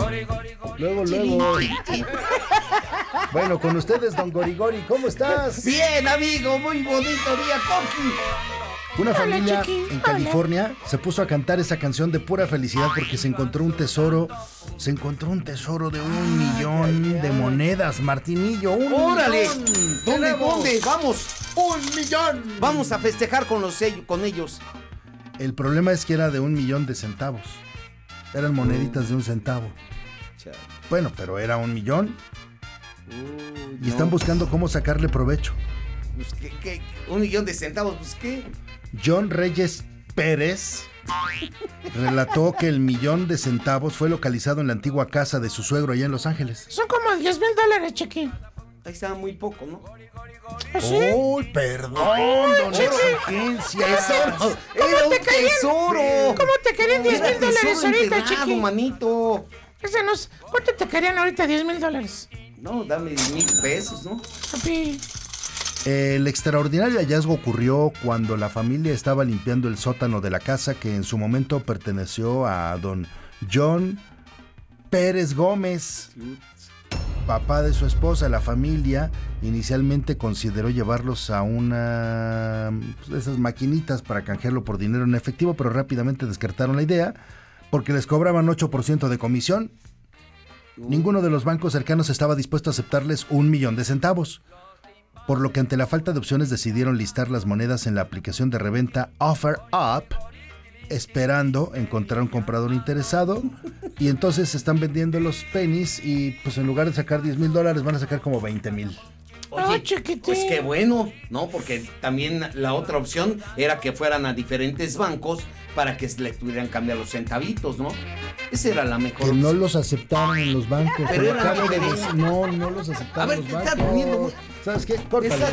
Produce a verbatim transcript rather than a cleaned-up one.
Luego, luego. Bueno, con ustedes, don Gorigori, ¿cómo estás? Bien, amigo, muy bonito día, Coqui. Una familia Hola, Chiqui. en California se puso a cantar esa canción de pura felicidad porque se encontró un tesoro, se encontró un tesoro de un millón de monedas, Martinillo, un ¡Órale! millón. ¿Dónde, Tenemos dónde? Vamos, un millón. vamos a festejar con, los, ellos- con ellos. El problema es que era de un millón de centavos. Eran moneditas de un centavo. Bueno, pero era un millón Uy, y no. están buscando cómo sacarle provecho. Pues, ¿qué, qué? Un millón de centavos, pues, ¿qué? John Reyes Pérez relató que el millón de centavos fue localizado en la antigua casa de su suegro allá en Los Ángeles. Son como diez mil dólares, Chiqui. Ahí está muy poco, ¿no? ¿Ah, sí? Uy, perdón, don Chiqui. Exigencia. ¡Tesoro! ¡Era un te caían? tesoro! ¿Cómo te querían diez Era mil dólares tesoro ahorita, enterrado, Chiqui? manito. Ese no es- ¿Cuánto te querían ahorita diez mil dólares? No, dame mil pesos, ¿no? Papi. El extraordinario hallazgo ocurrió cuando la familia estaba limpiando el sótano de la casa que en su momento perteneció a don John Pérez Gómez, papá de su esposa. La familia inicialmente consideró llevarlos a una pues, de esas maquinitas para canjearlo por dinero en efectivo, pero rápidamente descartaron la idea porque les cobraban ocho por ciento de comisión. Ninguno de los bancos cercanos estaba dispuesto a aceptarles un millón de centavos, por lo que ante la falta de opciones decidieron listar las monedas en la aplicación de reventa OfferUp, esperando encontrar un comprador interesado, y entonces están vendiendo los pennies y pues en lugar de sacar diez mil dólares van a sacar como veinte mil. Ay, chiquitín. Pues qué bueno, ¿no? Porque también la otra opción era que fueran a diferentes bancos para que se les pudieran cambiar los centavitos, ¿no? Esa era la mejor Que no opción. los aceptaron en los bancos. Pero te lo era acabo de diferente. decir. No, no los aceptaron A ver, los te bancos. estás poniendo muy- ¿Sabes qué? Córtale. Estás